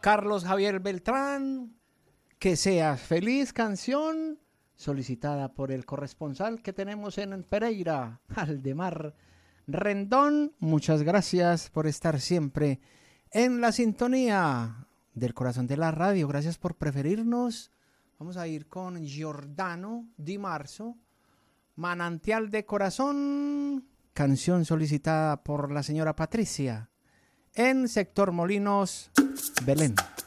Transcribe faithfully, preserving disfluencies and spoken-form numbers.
Carlos Javier Beltrán, Que seas feliz, canción solicitada por el corresponsal que tenemos en Pereira, Aldemar Rendón. Muchas gracias por estar siempre en la sintonía del corazón de la radio. Gracias por preferirnos. Vamos a ir con Giordano Di Marzo, Manantial de Corazón, canción solicitada por la señora Patricia en Sector Molinos, Belén.